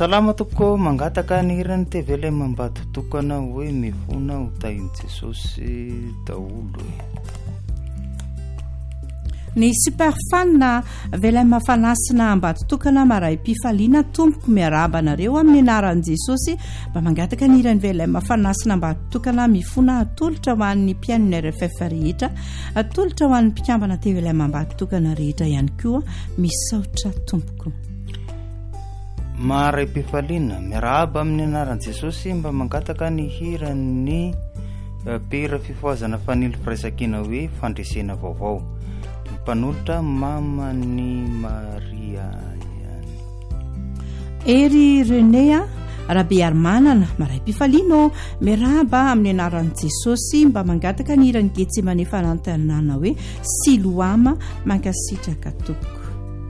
salama tompoko mangataka ny hirany tevele mambato tokana hoe mifona ho tainy Jesosy daholo. Ny superfan velema fanasina ambato tokana maray pifaliana tompoko miaraba anareo amin'ny anaran'i Jesosy mba mangataka ny hirany velema fanasina ambato tokana mifona atolotra ho an'ny mpiaino RFF rehetra, atolotra ho an'ny mpikambana tevelema ambato tokana rehetra ihany koa misaotra tompoko. Maray pifaliana miaraba amin'ny anaran'i Jesosy mba mangataka ny hirany pera fifoazana fanilo firaisankina hoe fandresena vaovao. Mpanolotra mamany Maria yani. Ery Renea Rabe Armanana maray pifalino miaraba amin'ny anaran'i Jesosy mba mangataka ny hirany Getsemane fanantenana hoe Siloama mankasitraka tompoko.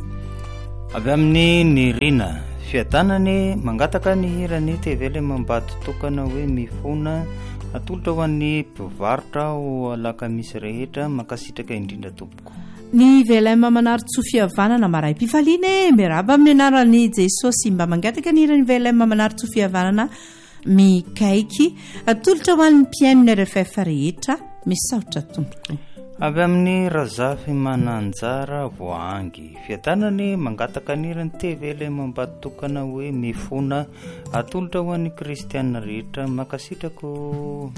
Avy amin'ny Nirina fiadanany mangataka ny hirany tevele mambato tokana hoe mifona atolotra ho an'ny mpivarotra ho alakamisy rehetra mankasitraka indrindra tompoko. Ny velema manary tsofiavanana maray pifaliana miaraba amin'ny anaran'i Jesosy mba mangataka ny hirany velema manary tsofiavanana mikaiky atolotra ho an'ny mpiaino RFF rehetra misaotra tompoko. Avy amin'ny Razafy mananjara voangy fiadanany mangataka ny hirany tevele mambato tokana hoe mifona atolotra ho an'ny kristiana rehetra mankasitrako.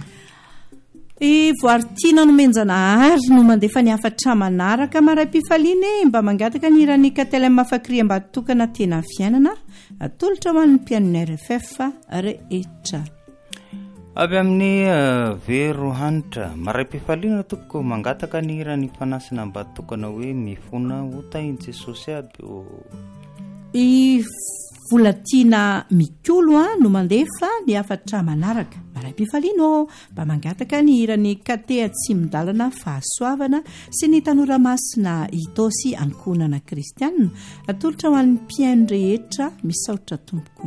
I voartina no menjanahary no mandefa ny afatra manaraka maray pifaliana mba mangataka ny hirany katelema fakry ambato tokana tena fiainana atolotra ho an'ny mpiaino RFF rehetra. Avy amin'ny Vero hanitra maray pifaliana tompoko mangataka ny hirany fanasina ambato tokana hoe mifona ho tainy Jesosy aby. I Volatina Mikolo no mandefa ny afatra manaraka maray pifaliana mba mangataka ny hirany kate atsimidalana fahasoavana sy ny tanora masina itosy ankonana kristianina atolotra ho an'ny mpiaino rehetra misaotra tompoko.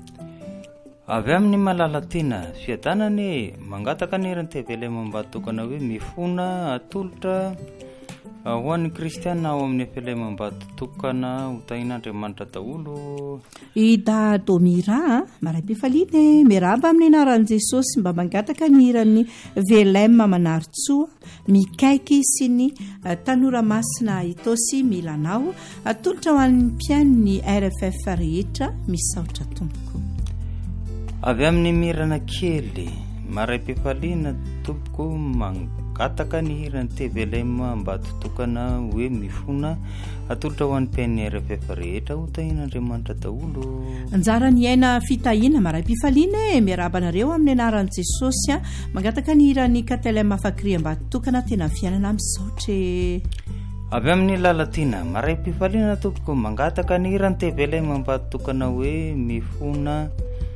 Avy amin'ny Malalatena fiadanany mangataka ny hirany tevele mambato tokana hoe mifona atolotra ho an'ny kristiana ao amin'ny felema mambato tokana ho tain'Andriamanitra daholo. Ida Domira maray pifaliana miaraba amin'ny anaran'i Jesosy mba mangataka ny hirany velema manaritsoa mikaiky sy ny tanora masina itosy milanao atolotra ho an'ny mpiaino ny RFF rehetra misaotra tompoko. Avy amin'ny Mirana kely maray pifaliana tompoko mangataka ny hirany tevelema ambato tokana hoe mifona atolotra ho an'ny mpiaino RFF rehetra ho tain'Andriamanitra daholo. Anjara ny aina fitahiana maray pifaliana miaraba anareo amin'ny anaran'i Jesosy mangataka ny hirany katelema fakry ambato tokana tena fiainana misaotra. Avy amin'ny Lalatina maray pifaliana tompoko mangataka ny hirany tevelema ambato tokana hoe mifona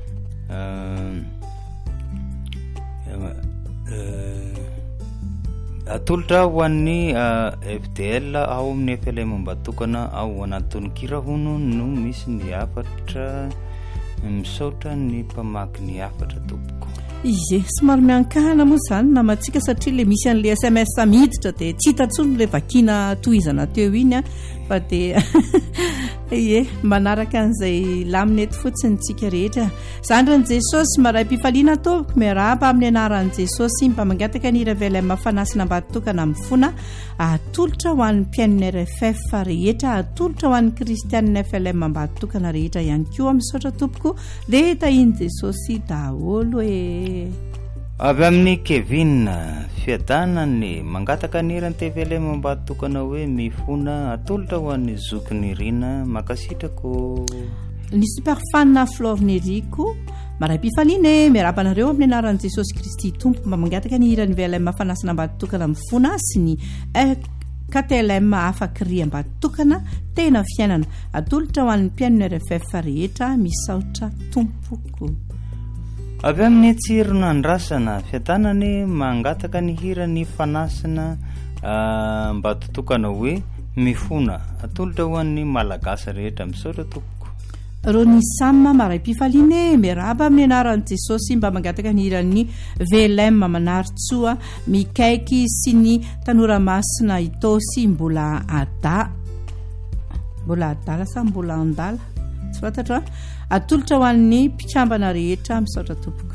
atolotra ho an'ny FDL ao amin'ny felema ambato tokana ao anatin'ny kirahono no misy ny afatra misaotra ny mpamaky ny afatra tompoko. Izy somary miankahana moa zany namatsika satria le misy an'le SMS miditra dia tsy hitantsony le vakina tohizana teo iny fa dia manaraka an'izay lamina eto fotsiny tsika rehetra. Zandran'i Jesosy maray pifaliana tompoko miaraba amin'ny anaran'i Jesosy mba mangataka ny hirany velema fanasina ambato tokana mifona atolotra ho an'ny mpiaino RFF rehetra atolotra ho an'ny kristianina felema ambato tokana rehetra ihany koa misaotra tompoko dia tainy Jesosy daholo Avy amin'ny Kevin fiadanany mangataka ny hirany tevelema ambato tokana hoe mifona atolotra ho an'ny zokiny Rina mankasitrako. Ny superfan Flornerico maray pifaliana miaraba anareo amin'ny anaran'i Jesosy Kristy tompoko mba mangataka ny hirany velema fanasina ambato tokana mifona sy ny KTLM afakry ambato tokana tena fiainana atolotra ho an'ny mpiaino RFF rehetra misaotra tompoko. Avy amin'ny Tsironandrasana fiadanany mangataka ny hirany fanasina ambato tokana hoe mifona atolotra ho an'ny malagasy rehetra misaotra tompoko. Rony Samma maray pifaliana miaraba amin'ny anaran'i Jesosy mba mangataka ny hirany velema manaritsoa mikaiky sy ny tanora masina itosy mbola adala sa mbola andala tsy fantatra atolotra ho an'ny mpikambana rehetra misaotra tompoko.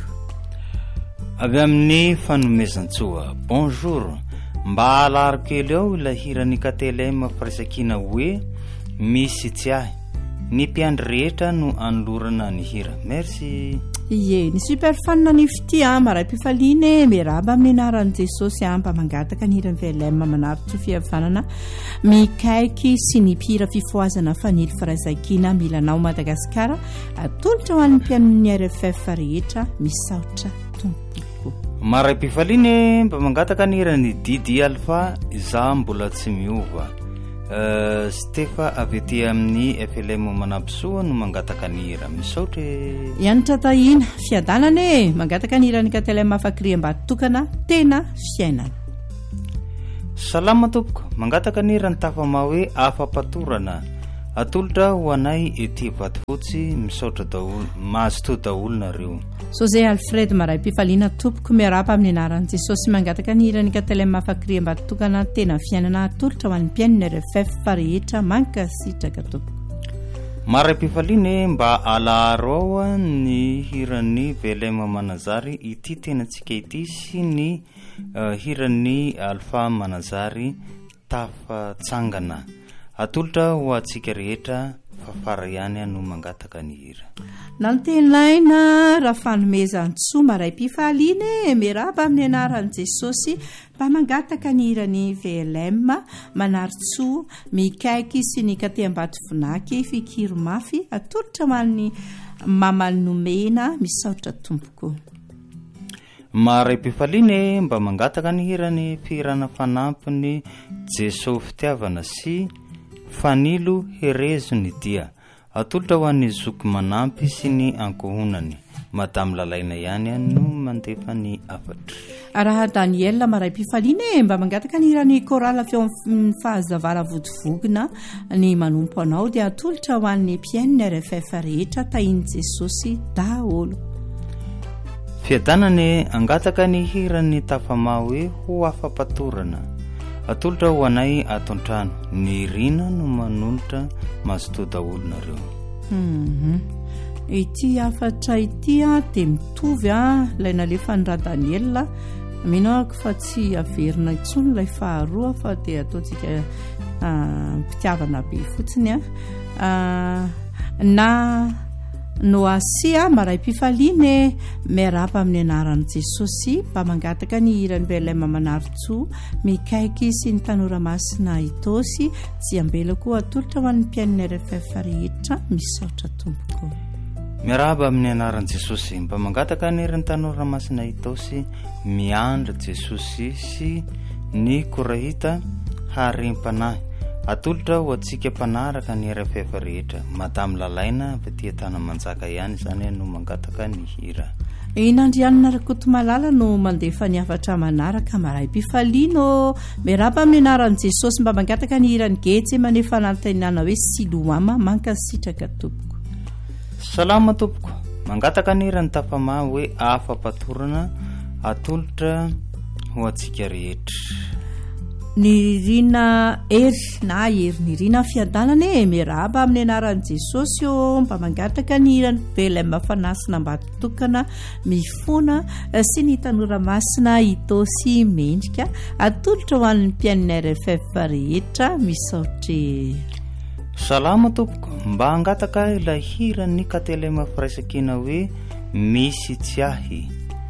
Avy amin'ny fanomezan-tsoa bonjour, mba alaro kely ao ilay hirany KTLM firaisan-kina hoe misy tsy ahy ny mpiandry rehetra no anolorana ny hira. Merci. Ie, ny super fan ny fity maray-pifaliana miaraba amin'ny anaran'i Jesosy mba mangataka ny hirany VLM manaro tsofihavanana mikaiky sy ny mpihira fifoazana fanily firaisan-kina milanao Madagasikara atolotra ho an'ny mpianon'ny RFF rehetra misaotra tompoko. Maray-pifaliana mba mangataka ny hirany Didi Alpha za mbola tsy miova. Stefa avy ety amin'ny FLM Manampisoa no mangataka ny hira misaotra ianitra tahina fiadanana mangataka ny hirany KTLM Afakiriam-Batokana tena fiainana. Salama tompoko, mangataka ny hirany Tafama hoe afa-patorana atolotra ho anay ety Vatofotsy misaotra daholo mahazo daholo nareo. José Alfred maray-pifaliana tompoko miarapa amin'ny anaran'i Jesosy mangataka ny hirany KTLM Afakiriam-Batokana tena fiainana atolotra ho an'ny mpianina RFF rehetra mankasitraka tompoko. Maray-pifaliana mba alaharo ao ny hirany VLM Manazary ity tenantsika ity sy ny hirany Alpha Manazary tafatsangana atolotra ho antsika rehetra fafara ihany no mangataka ny hira. Nantenaina raha fanomezan-tsoa maray-pifaliana miaraba amin'ny anaran'i Jesosy mba mangataka ny hirany VLM manaro-tsoa mikaiky sy ny Kateam-Batovinaky fikiro mafy atolotra ho an'ny mamanomena misaotra tompoko. Maray-pifaliana mba mangataka ny hirany firana fanampiny Jesosy fitiavana sy fanilo herezo ny dia atolotra ho an'ny zoky manampy sy ny ankohonany madame lalaina ihany no mandefa ny afatra. Raha Daniel maray-pifaliana mba mangataka ny hirany korala feo fahazavana vodivogina ny manompo anao dia atolotra ho an'ny mpiainina RFF rehetra tahiny Jesosy daholo. Fiadanana angataka ny hirany Tafama hoe ho afa-patorana atolotra ho anay ato an-trano ny rina no manolotra mazoto daholo nareo. Ity afatra ity dia mitovy ilaina lefa ny raha Daniel mino fa tsy averina intsony ilay faharoa fa dia ataontsika mpitiavana be fotsiny na Noasia maray-pifaliana miarapa amin'ny anaran'i Jesosy mba mangataka ny hirany VLM manaro-tsoa mikaiky sy ny tanora masina Itosy Jiambelako atolotra ho an'ny mpianina RFF rehetra misaotra tompoko. Miaraba amin'ny anaran'i Jesosy mba mangataka ny hirany tanora masina Itosy miandra Jesosy sy ny korahita harem-panahy atolotra ho antsika mpanaraka ny RFF rehetra madame lalaina tia tana manjaka ihany zany no mangataka ny hira. Inandrianina Rakotomalala no mandefa ny afatra manaraka maray-pifaliana miarapa amin'ny anaran'i Jesosy mba mangataka ny hirany Getsy manefa nantenana hoe Siloama mankasitraka tompoko. Salama tompoko, mangataka ny hirany Tafama hoe afa-patorana atolotra ho antsika rehetra. Ny rina ery na ery ny rina fiadanana miaraba amin'ny anaran'i Jesosy mba mangataka ny hirany VLM fanasina Batokana mifona sy ny tanora masina Itosy mendrika atolotra ho an'ny mpianina RFF rehetra misaotra. Salama tompoko, mba angataka ilay hirany KTLM firaisan-kina hoe misy tsy ahy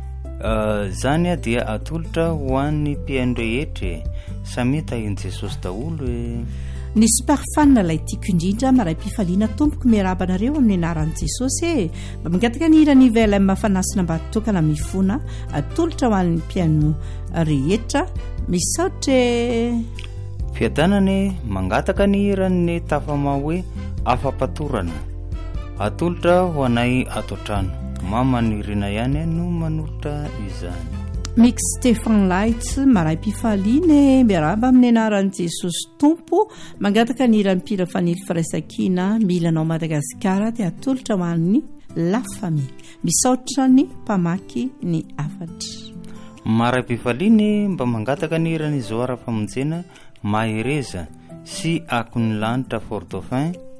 zany dia atolotra ho an'ny mpiaino rehetra samy tahiny Jesosy daholo ny superfan ilay tiako indrindra maray-pifaliana tompoko miarabanareo amin'ny anaran'i Jesosy mba mangataka ny hirany VLM fanasina Batokana mifona atolotra ho an'ny mpiaino rehetra misaotra. Fiadanana mangataka ny hirany Tafama hoe afa-patorana atolotra ho anay ato an-trano mamanirina ihany no manolotra izany. Mix Stefan Lights maray-pifaliana miaraba amin'ny anaran'i Jesosy tompo mangataka ny hirany mpira fanily firaisan-kina milanao Madagasikara dia atolotra ho an'ny la famille misaotra ny mpamaky ny afatra. Maray-pifaliana mba mangataka ny hirany Zoara Famonjena Mahereza sy Akony lanitra Fort Dauphin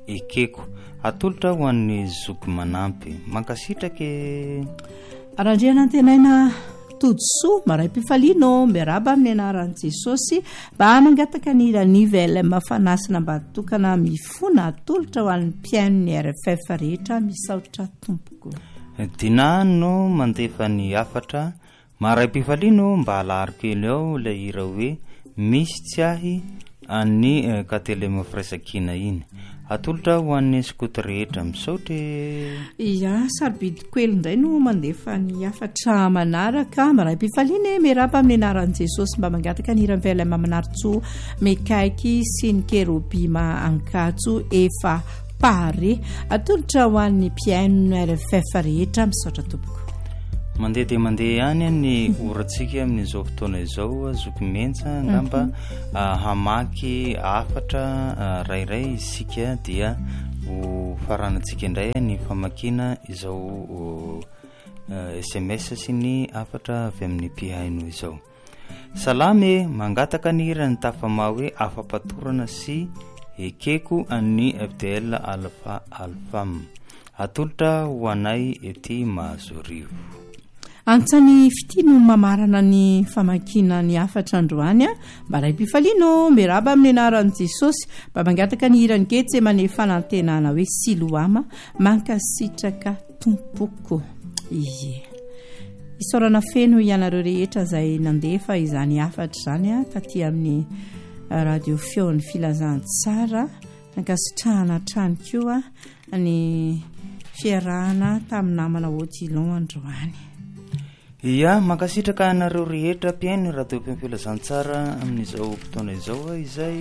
ekeko atolotra ho an'ny zoky manampy mankasitraka arandriana tenaina todosoa maray-pifaliano miaraba amin'ny anaran'i jesosy mba mangataka ny iranivel mafanasina mba tokana mifona atolotra ho an'ny mpiaino ny RFF rehetra misaotra tompoko dinano mandefa ny afatra maray-pifaliano mba alarikely ao ilay ira hoe misy tsy ahy any katelema firaisakina iny atolotra ho an'ny skoty rehetra misaotra sarobidiko elo indray no mandefa ny afatra manaraka maray-pifaliana miaraba amin'ny anaran'i jesosy mba mangataka ny iran'vela mamanarotso mekaiky sy ny kerobima ankajo efa pare atolotra ho an'ny mpiaino RFF rehetra misaotra tompoko mandeha dia mandeha ihany ny orantsika amin'izao fotoana izao zoky mentsa ngamba hamaky afatra rairay isika dia ho faranantsika indray ny famakina izao SMS sy ny afatra avy amin'ny mpihaino izao salamy mangataka ny irany tafama hoe afapatorana sy ekeko an'ny FDL alfam atolotra ho anay ety Mahazorivo antsany fitino mamarana ny famakina ny afatra androany mba ray-pifaliano miaraba amin'ny anaran'i jesosy mba mangataka ny irany ketsy manefanantenana hoe siloama mankasitraka tompoko isaorana feno ianareo rehetra izay nandefa izany afatra izany taty amin'ny radio feony filazantsara nankasitrahana trany koa ny fiarahana tamin'ny namana Odilon androany mankasitraka anareo rehetra mpiaino radio filazantsara amin'izao fotoana izao izay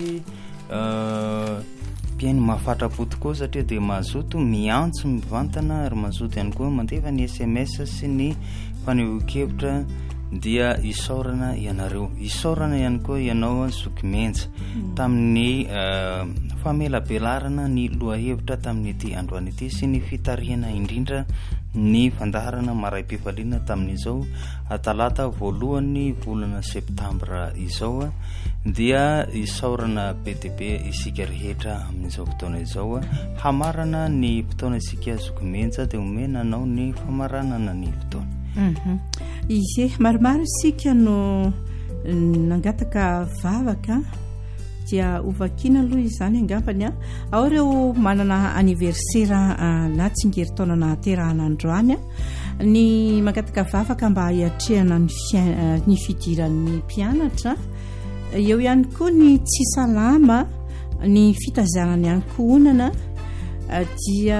mpiaino mahafatrapo tokoa satria dia mazoto miantso mivantana ary mazoto ihany koa mandefa ny SMS sy ny fanehoan-kevitra dia isaorana ianareo isaorana ihany koa ianao zoky mentsa tamin'ny famelabelarana ny lohahevitra tamin'ny ity androany ity sy ny fitarihana indrindra ny fandaharana maray-pifaliana tamin'izao talata voalohany volana septambra izao dia isaorana BTB isika rehetra amin'izao fotoana izao hamarana ny fotoana isika zoky mentsa dia omena anao ny famaranana ny fotoana izy maromaro isika no nangataka vavaka dia ovakina aloha izany angambany ao ireo manana anniversaire natsingeritaona nahaterahana androany ny mangataka vavaka mba hiatrehana ny fidiran'ny mpianatra eo ihany koa ny tsy salama ny fitazanany ankohonana dia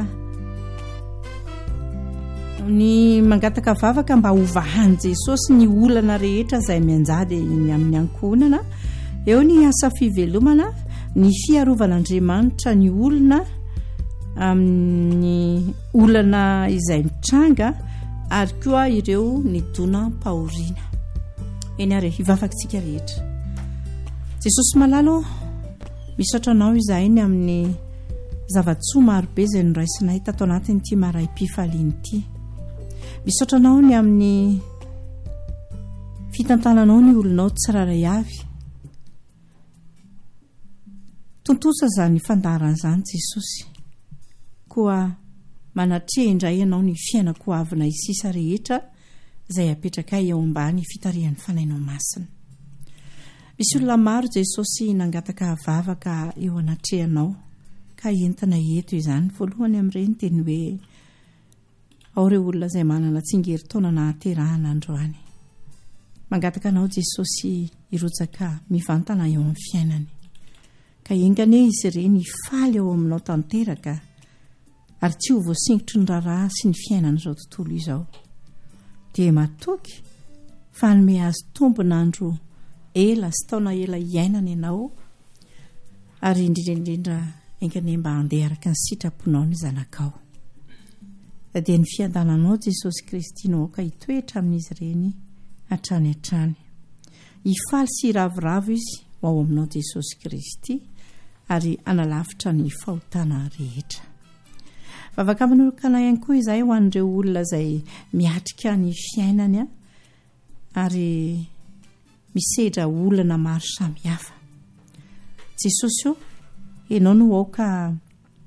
ny mangataka vavaka mba hovahan jesosy ny olana rehetra izay mianjady ny amin'ny ankohonana eo ny asa fivelomana ny fiarovan'Andriamanitra ny olona amin'ny olana izay mitranga ary koa ireo ny donam-pahoriana eny ary hivavakantsika rehetra jesosy malalo misaotra anao izahay ny amin'ny zavatsoa marobe izay noraisinay tato anatin'ity maray-pifaliana ity misaotra anao ny amin'ny fitantananao ny olonao tsiraray avy tontosa zany fandaharan'izany jesosy koa manatrea indray ianao ny fiainako avina isisa rehetra izay apetraka eo ambany fitarihan'ny fanainao masina misy olona maro jesosy nangataka vavaka eo anatrehanao ka entana eto izany voalohany amin'ireny teny hoe ao ireo olona izay manana tsingeritaona nahaterahana androany mangataka anao jesosy irotsaka mivantana eo amin'ny fiainany ka engane izy ireny ifaly ao aminao tanteraka ary tsy ho voasingitry ny raharaha sy ny fiainana izao tontolo izao dia matoky fa nome azy tombonandro ela sy taona ela iainana ianao ary indrindraindrindra engane mba handeha araka ny sitraponao ny zanakao dia ny fiadananao jesosy kristy no ka hitoetra amin'izy ireny hatrany hatrany hifaly sy ravoravo izy ho ao aminao jesosy kristy ary analafitra ny fahotana rehetra vavaka manokana ihany koa izay ho an'ireo olona izay miatrika ny fiainany ary misedra olana maro samihafa jesosy io ianao no aoka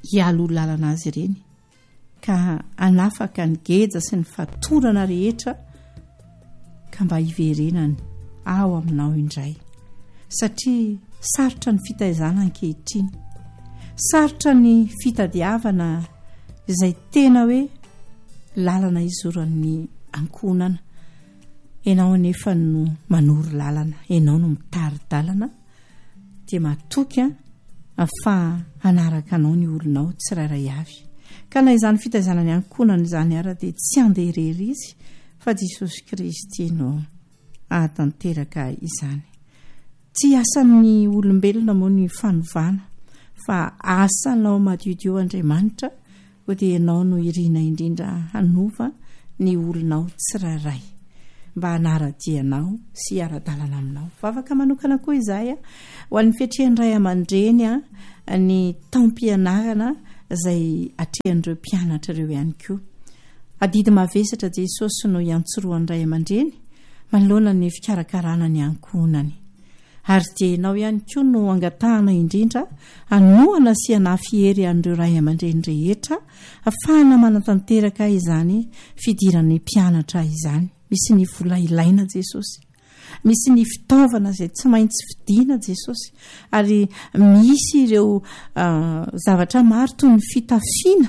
hialo lalana azy ireny ka anafaka ny geja sy ny fatorana rehetra ka mba hiverenany ao aminao indray satria sarotra ny fitaizana ankehitriny, sarotra ny fitadiavana izay tena hoe lalana izoran'ny ankonana. Ianao nefa no manoro lalana, ianao no mitari-dalana dia matoky afa anaraka anao ny olonao tsirairay avy. Ka na izany fitaizana ny ankonana izany ara dia tsy andeha irery izy fa Jesosy Kristy no ahatanteraka izany. Tsy asan'ny olombelona moa ny fanovana fa asanao madiodio Andriamanitra ho dia ianao no irina indrindra hanova ny olonao tsirairay mba hanaradianao sy ara-dalana aminao. Vavaka manokana koa izay ho an'ny fiatrehany ray aman-dreny ny taom-pianarana izay atrehan'ireo mpianatra ireo ihany koa. Adidy mavesatra Jesosy no iantsoroan'ny ray aman-dreny manoloana ny fikarakarana ny ankonany. Ary dia ianao ihany koa no angatahana indrindra hanoana sy hanafy hery an'ireo ray aman-dreny rehetra ahafahana manatanteraka izany fidiran'ny mpianatra izany. Misy ny vola ilaina Jesosy, misy ny fitaovana izay tsy maintsy fidiana Jesosy, ary misy ireo zavatra maro toy ny fitafiana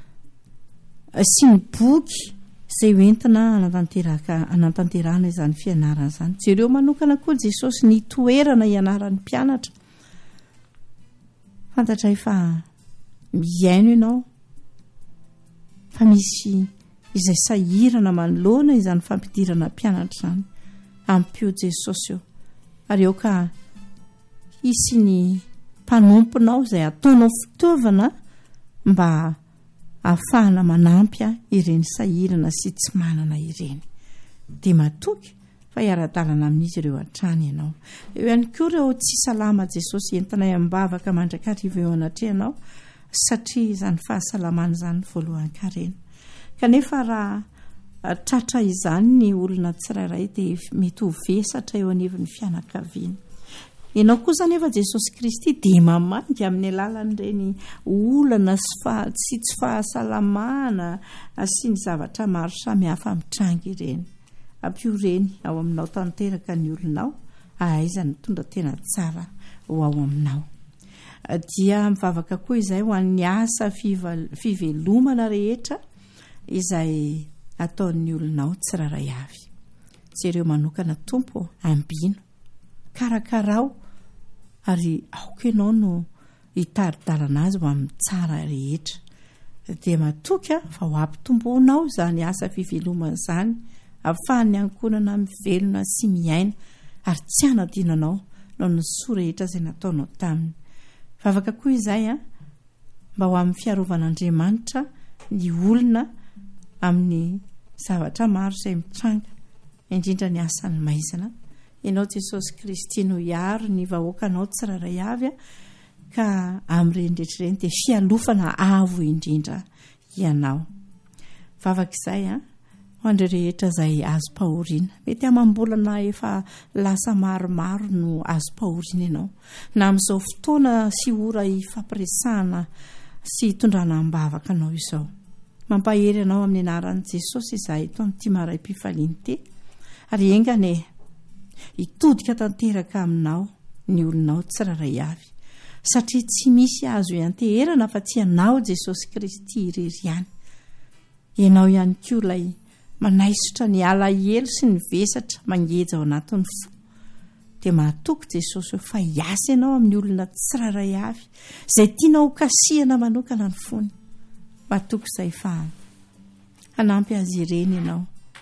sy ny boky izay hoentina anatanterahana izany fianarana izany. Jereo manokana koa Jesosy ny toerana ianaran'ny mpianatra. Fantatray fa miaino ianao fa misy izay sahirana manoloana izany fampidirana mpianatra izany ampio Jesosy eo. Ary eo ka hisy ny mpanomponao izay ataonao fitaovana mba ahafahana manampy ireny sahirana sy tsy manana ireny. Dia matoky fa hiara-dalana amin'izy ireo hatrany ianao. Eo ihany koa ireo tsy salama Jesosy entinay ambavaka mandrakariva eo anatrehanao satria izany fahasalamana izany voalohany-karena. Kanefa raha tratra izany ny olona tsirairay dia mety ho vesatra eo anivon'ny fianakaviana. Ianao kosa nefa Jesosy Kristy dia mamangy amin'ny alalan'ireny olana sy tsy fahasalamana sy ny zavatra maro samihafa mitranga ireny. Ampio ireny ao aminao tanteraka ny olonao ahaiza ny tonda tena tsara ho ao aminao. Dia mivavaka koa izay ho an'ny asa fivelomana rehetra izay ataon'ny olonao tsirairay avy. Jereo manokana Tompo ambino, karakarao ary aoka ianao no hitari-dalana azy ho amin'ny tsara rehetra. Dia matoky fa ho ampitomboanao izany asa fivelomana izany, ahafahan'ny ankonana mivelona sy miaina ary tsy hanadinanao noho ny soa rehetra izay nataonao taminy. Vavaka koa izay mba ho amin'ny fiarovan'Andriamanitra ny olona amin'ny zavatra maro izay mitranga, indrindra ny asan'ny maizana. Ianao Jesosy Kristy no hiaro ny vahoakanao tsirairay avy ka amin'ireny rehetrareny dia fialofana avo indrindra ianao. Vavaka izay ho an'ireo rehetra izay azo pahoriana, mety amam-bolana efa lasa maromaro no azo pahoriana ianao na amin'izao fotoana sy ora ifampiresahana sy hitondrana ambavaka anao izao. Mampahery anao amin'ny anaran'i Jesosy izahay eto amin'ity maraim-pifaliana ity, ary engane hitodika tanteraka aminao ny olonao tsirairay avy, satria tsy misy azo ianteherana fa tsy ianao Jesosy Kristy irery ihany. Ianao ihany koa ilay manaisotra ny alahelo sy ny vesatra mangeja ao anatin'ny fo. Dia mahatoky Jesosy fa hiasa ianao amin'ny olona tsirairay avy izay tianao kasihana manokana ny fony. Mahatoky izay fa hanampy azy ireny ianao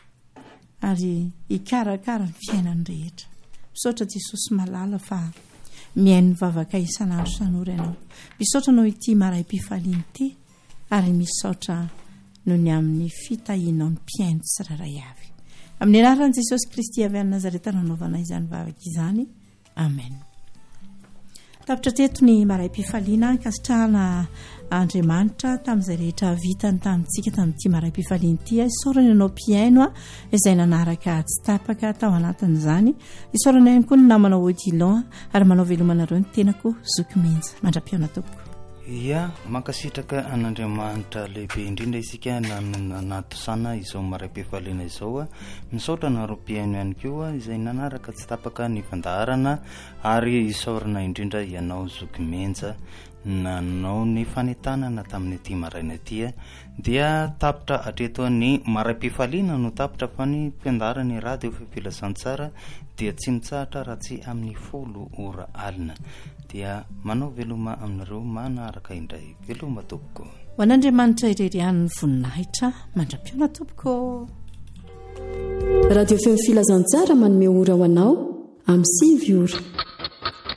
ary hikarakara ny fiainany rehetra. Misaotra Jesosy malala fa miaino ny vavaka isan'andro san'ora ianao. Misaotra anao ity maraim-pifaliana ity ary misaotra noho ny amin'ny fitahianao ny mpiaino tsirairay avy. Amin'ny anaran'i Jesosy Kristy avy any Nazareta nanaovana izany vavaka izany. Amen. Tapitra teto ny maraim-pifaliana ankasitrahana Andriamanitra tamin'izay rehetra vitany tamintsika tamin'ity maraim-pifaliana ity. Isaorana ianao mpiaino izay nanaraka tsy tapaka tao anatin'izany. Isaorana ihany koa ny namanao Odilon ary manao velomanareo ny tenako Zoky Menja. Mandra-piona tompoko. ia mankasitraka an'andriamanitra lehibe indrindra isika natosana izao maray-pifaliana izao a misaotra naropiaino ihany koa izay nanaraka tsy tapaka ny vandarana ary isaorana indrindra ianao zokimenja nanao ny fanetanana tamin'ny aty maraina atya dia tapitra atreto ny maray-pifaliana no tapitra fa ny mpiandarany radio fipilasantsara dia tsy mitsahatra raha tsy amin'ny 10 ora alina dia manao veloma aminareo manaraka indray veloma tompoko ho an'andriamanitra irerian'ny voninahitra mandra-piona tompoko radio feo filazantsara manome ora ho anao amin'ny 5 ora